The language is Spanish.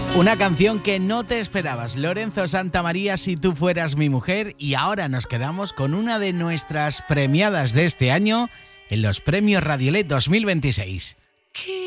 Una canción que no te esperabas, Lorenzo Santamaría, Si tú fueras mi mujer. Y ahora nos quedamos con una de nuestras premiadas de este año en los premios Radiolet 2026.